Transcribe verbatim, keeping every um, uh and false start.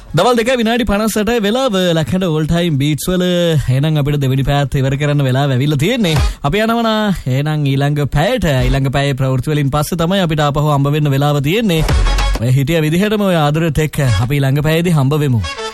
දවල් දෙක විනාඩි පනස් අටයි වෙලාව ලැකඩ ඕල් ටයිම් බීට්ස් වල එහෙනම් අපිට දෙවෙනි පැයත් ඉවර කරන්න වෙලාව ඇවිල්ලා තියෙන්නේ. අපි යනවා එහෙනම් ඊළඟ පැයට ඊළඟ පැයේ ප්‍රවෘත්ති වලින් පස්සේ තමයි අපිට ආපහු හම්බ වෙන්න වෙලාව තියෙන්නේ. ඔය හිටිය විදිහටම ඔය ආදරෙත් එක්ක අපි ඊළඟ පැයේදී හම්බ වෙමු.